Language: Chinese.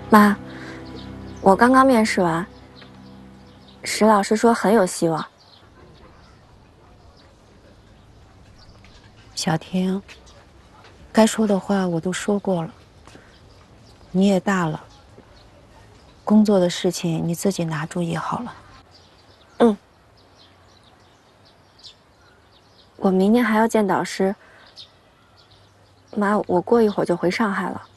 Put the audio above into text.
妈，我刚刚面试完，石老师说很有希望。 小婷，该说的话我都说过了。你也大了，工作的事情你自己拿主意好了。 嗯，我明年还要见导师。妈，我过一会儿就回上海了。